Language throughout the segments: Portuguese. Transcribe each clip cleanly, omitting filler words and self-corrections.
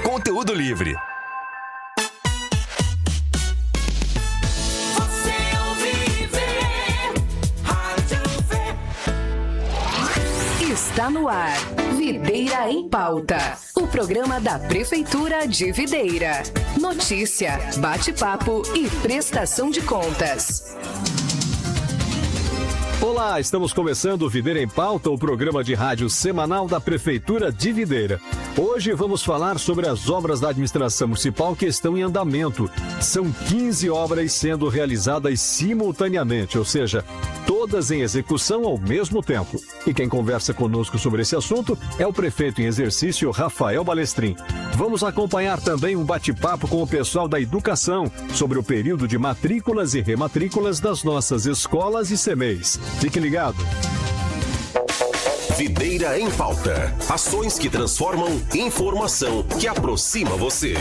conteúdo livre. Está no ar, Videira em Pauta, o programa da Prefeitura de Videira. Notícia, bate-papo e prestação de contas. Olá, estamos começando o Videira em Pauta, o programa de rádio semanal da Prefeitura de Videira. Hoje vamos falar sobre as obras da administração municipal que estão em andamento. São 15 obras sendo realizadas simultaneamente, ou seja, todas em execução ao mesmo tempo. E quem conversa conosco sobre esse assunto é o prefeito em exercício, Rafael Balestrin. Vamos acompanhar também um bate-papo com o pessoal da educação sobre o período de matrículas e rematrículas das nossas escolas e CMEs. Fique ligado. Videira em Pauta. Ações que transformam, informação que aproxima você.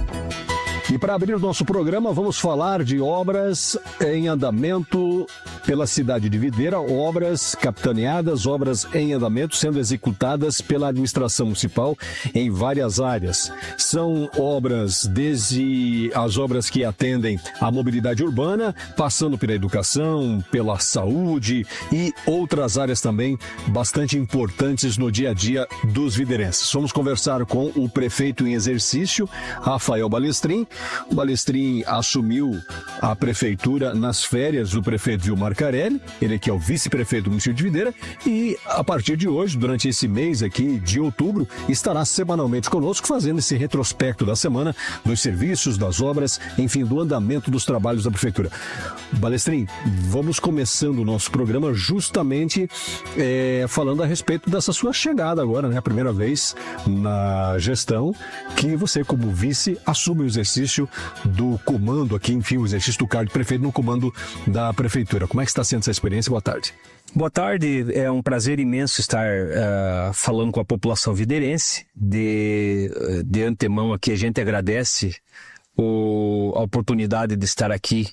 E para abrir o nosso programa, vamos falar de obras em andamento pela cidade de Videira, obras capitaneadas, obras em andamento sendo executadas pela administração municipal em várias áreas. São obras desde as obras que atendem à mobilidade urbana, passando pela educação, pela saúde e outras áreas também bastante importantes no dia a dia dos videirenses. Vamos conversar com o prefeito em exercício, Rafael Balestrin. O Balestrin assumiu a prefeitura nas férias do prefeito Vilmar Carelli, ele que é o vice-prefeito do município de Videira, e a partir de hoje, durante esse mês aqui de outubro, estará semanalmente conosco fazendo esse retrospecto da semana, dos serviços, das obras, enfim, do andamento dos trabalhos da prefeitura. Balestrin, vamos começando o nosso programa justamente falando a respeito dessa sua chegada agora, né? A primeira vez na gestão que você, como vice, assume o exercício do comando aqui, enfim, o exercício do cargo de prefeito no comando da prefeitura. Como é que está sendo essa experiência? Boa tarde. Boa tarde, é um prazer imenso estar falando com a população videirense. De antemão aqui a gente agradece a oportunidade de estar aqui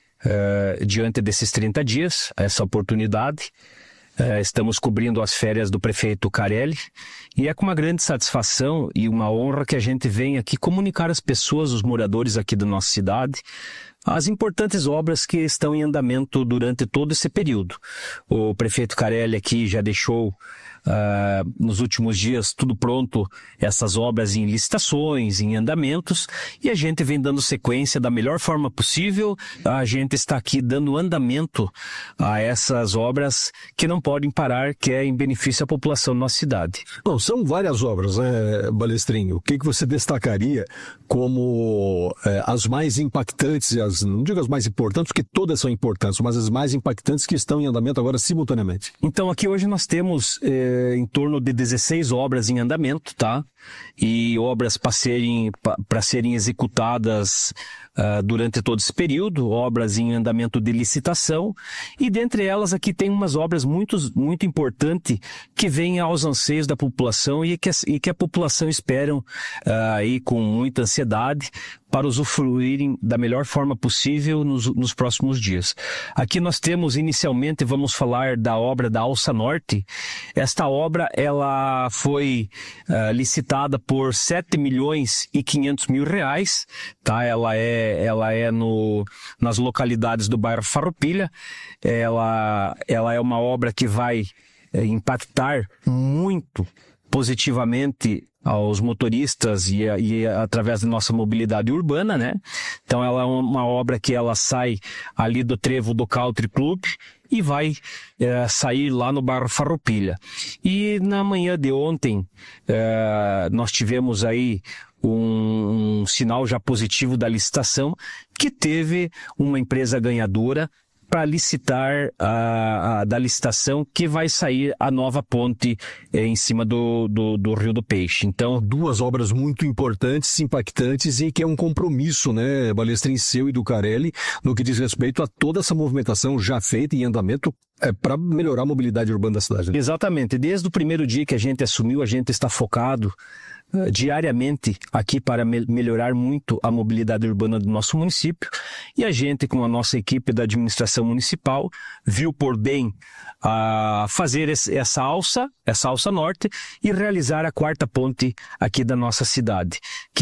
diante desses 30 dias, essa oportunidade. Estamos cobrindo as férias do prefeito Carelli e é com uma grande satisfação e uma honra que a gente vem aqui comunicar às pessoas, os moradores aqui da nossa cidade, as importantes obras que estão em andamento durante todo esse período. O prefeito Carelli aqui já deixou nos últimos dias tudo pronto, essas obras em licitações, em andamentos, e a gente vem dando sequência da melhor forma possível. A gente está aqui dando andamento a essas obras que não podem parar, que é em benefício à população da nossa cidade. Bom, são várias obras, né, Balestrin? O que você destacaria como as mais impactantes, não digo as mais importantes, porque todas são importantes, mas as mais impactantes que estão em andamento agora simultaneamente? Então, aqui hoje nós temos em torno de 16 obras em andamento, tá? E obras para serem executadas durante todo esse período, obras em andamento de licitação, e dentre elas aqui tem umas obras muito importantes que vêm aos anseios da população e que a população esperam aí com muita ansiedade para usufruírem da melhor forma possível nos próximos dias. Aqui nós temos, inicialmente, vamos falar da obra da Alça Norte. Esta obra, ela foi licitada por R$7.500.000, tá? Ela é nas localidades do bairro Farroupilha. Ela é uma obra que vai impactar muito positivamente aos motoristas e através da nossa mobilidade urbana, né? Então ela é uma obra que ela sai ali do trevo do Country Club e vai sair lá no bairro Farroupilha. E na manhã de ontem nós tivemos aí um sinal já positivo da licitação, que teve uma empresa ganhadora para licitar da licitação, que vai sair a nova ponte em cima do Rio do Peixe. Então, duas obras muito importantes, impactantes, e que é um compromisso, né, Balestrin, seu e do Carelli, no que diz respeito a toda essa movimentação já feita em andamento para melhorar a mobilidade urbana da cidade. Exatamente. Desde o primeiro dia que a gente assumiu, a gente está focado diariamente aqui para melhorar muito a mobilidade urbana do nosso município, e a gente, com a nossa equipe da administração municipal, viu por bem fazer essa alça norte e realizar a quarta ponte aqui da nossa cidade,